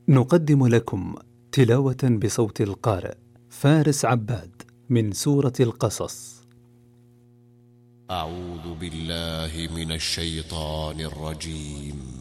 نقدم لكم تلاوة بصوت القارئ فارس عباد من سورة القصص. أعوذ بالله من الشيطان الرجيم.